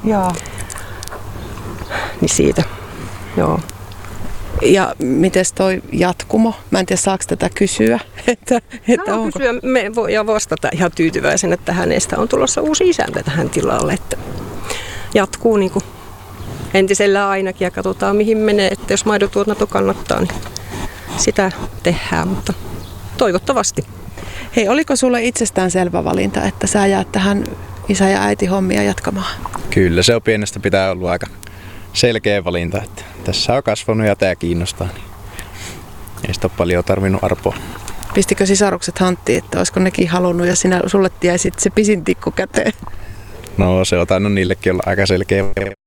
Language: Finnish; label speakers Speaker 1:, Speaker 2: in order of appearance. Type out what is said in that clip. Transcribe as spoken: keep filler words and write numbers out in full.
Speaker 1: Joo.
Speaker 2: Niin siitä, joo.
Speaker 1: Ja mites toi jatkumo? Mä en tiedä, saako tätä kysyä? Että, että
Speaker 2: no,
Speaker 1: onko...
Speaker 2: kysyä, me voidaan vastata ihan tyytyväisenä, että hänestä on tulossa uusi isäntä tähän tilalle. Että jatkuu niin kuin entisellä ainakin ja katsotaan mihin menee. Että jos maidontuotanto kannattaa, niin sitä tehdään, mutta toivottavasti.
Speaker 1: Hei, oliko sulle itsestään selvä valinta, että sä jäät tähän isä- ja äiti hommia jatkamaan?
Speaker 3: Kyllä, se on pienestä pitää ollut aika selkeä valinta, että tässä on kasvanut ja tämä kiinnostaa. Niin ei sitä ole paljon tarvinnut arpoa.
Speaker 1: Pistikö sisarukset hanttiin, että olisiko nekin halunnut ja sinä, sulle jäi sitten se pisin tikku käteen?
Speaker 3: No se on tainnut niillekin olla aika selkeä